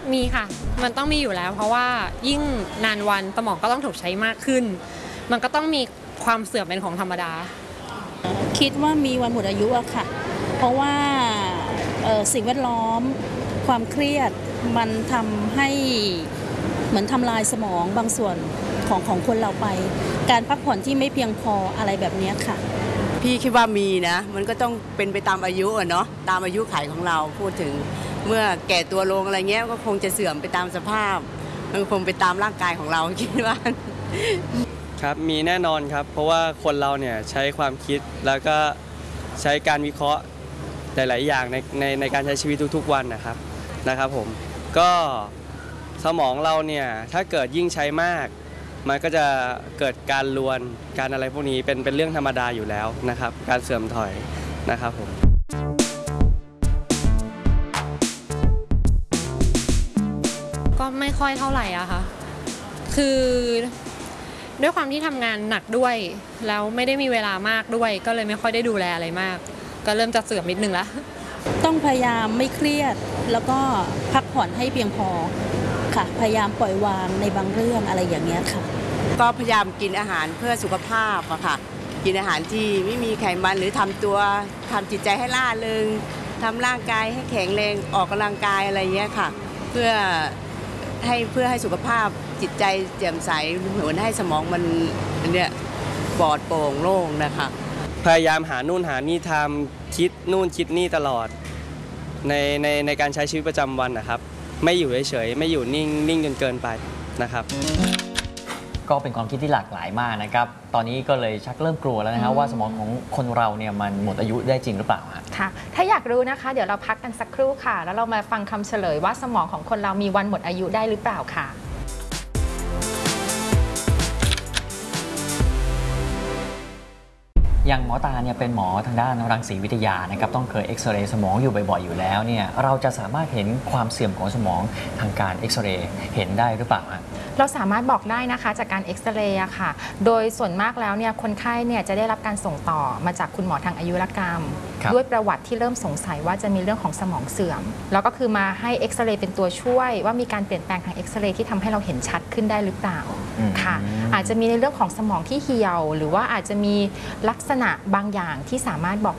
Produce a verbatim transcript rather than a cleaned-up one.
มีค่ะมันต้องมีอยู่แล้วเพราะว่ายิ่งนานวันสมองก็ต้องถูกใช้มากขึ้นมันก็ต้องมีความเสื่อมเป็นของธรรมดาคิดว่ามีวันหมดอายุอะค่ะเพราะว่าสิ่งแวดล้อมความเครียดมันทำให้เหมือนทำลายสมองบางส่วนของของคนเราไปการพักผ่อนที่ไม่เพียงพออะไรแบบนี้ค่ะพี่คิดว่ามีนะมันก็ต้องเป็นไปตามอายุอะเนาะตามอายุขัยของเราพูดถึงเมื่อแก่ตัวลงอะไรเงี้ยก็คงจะเสื่อมไปตามสภาพมันคงไปตามร่างกายของเราคิดว่าครับมีแน่นอนครับเพราะว่าคนเราเนี่ยใช้ความคิดแล้วก็ใช้การวิเคราะห์หลายๆอย่างในในในการใช้ชีวิตทุกๆวันนะครับนะครับผมก็สมองเราเนี่ยถ้าเกิดยิ่งใช้มากมันก็จะเกิดการลวนการอะไรพวกนี้เป็นเป็นเรื่องธรรมดาอยู่แล้วนะครับการเสื่อมถอยนะครับผมก็ไม่ค่อยเท่าไหร่อะค่ะคือด้วยความที่ทำงานหนักด้วยแล้วไม่ได้มีเวลามากด้วยก็เลยไม่ค่อยได้ดูแลอะไรมากก็เริ่มจะเสื่อมนิดนึงแล้วต้องพยายามไม่เครียดแล้วก็พักผ่อนให้เพียงพอค่ะพยายามปล่อยวางในบางเรื่องอะไรอย่างเงี้ยค่ะก็พยายามกินอาหารเพื่อสุขภาพอะค่ะกินอาหารที่ไม่มีไขมันหรือทำตัวทำจิตใจให้ล่าเริงทำร่างกายให้แข็งแรงออกกำลังกายอะไรเงี้ยค่ะเพื่อให้เพื่อให้สุขภาพจิตใจแจ่มใสเหมือนให้สมองมันเนี่ยปลอดโปร่งโล่งนะคะพยายามหานู่นหานี่ทำคิดนู่นคิดนี่ตลอดในในในการใช้ชีวิตประจำวันนะครับไม่อยู่เฉยๆไม่อยู่นิ่งนิ่งจนเกินไปนะครับก็เป็นความคิดที่หลากหลายมากนะครับตอนนี้ก็เลยชักเริ่มกลัวแล้วนะฮะว่าสมองของคนเราเนี่ยมันหมดอายุได้จริงหรือเปล่าค่ะถ้าอยากรู้นะคะเดี๋ยวเราพักกันสักครู่ค่ะแล้วเรามาฟังคำเฉลยว่าสมองของคนเรามีวันหมดอายุได้หรือเปล่าค่ะอย่างหมอตาเนี่ยเป็นหมอทางด้านรังสีวิทยานะครับต้องเคยเอ็กซเรย์สมองอยู่บ่อยๆอยู่แล้วเนี่ยเราจะสามารถเห็นความเสื่อมของสมองทางการเอ็กซเรย์เห็นได้หรือเปล่าฮะเราสามารถบอกได้นะคะจากการเอ็กซเรย์ค่ะโดยส่วนมากแล้วเนี่ยคนไข้เนี่ยจะได้รับการส่งต่อมาจากคุณหมอทางอายุรกรรมด้วยประวัติที่เริ่มสงสัยว่าจะมีเรื่องของสมองเสื่อมแล้วก็คือมาให้เอ็กซเรย์เป็นตัวช่วยว่ามีการเปลี่ยนแปลงทางเอ็กซเรย์ที่ทำให้เราเห็นชัดขึ้นได้หรือเปล่าค่ะอาจจะมีในเรื่องของสมองที่เหี่ยวหรือว่าอาจจะมีลักษณะบางอย่างที่สามารถบอก